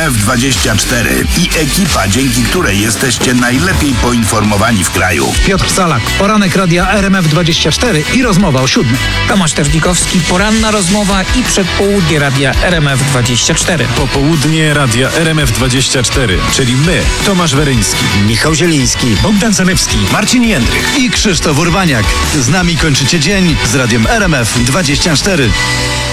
RMF24 i ekipa, dzięki której jesteście najlepiej poinformowani w kraju. Piotr Salak, poranek radia RMF24 i rozmowa o 7. Tomasz Terznikowski, poranna rozmowa i przedpołudnie radia RMF24. Popołudnie radia RMF24, czyli my, Tomasz Weryński, Michał Zieliński, Bogdan Zalewski, Marcin Jędrych. i Krzysztof Urbaniak. Z nami kończycie dzień z radiem RMF24.